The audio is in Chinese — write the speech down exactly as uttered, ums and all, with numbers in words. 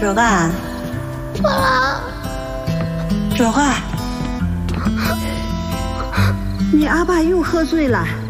若干， 爸， 若干， 你阿爸又喝醉了。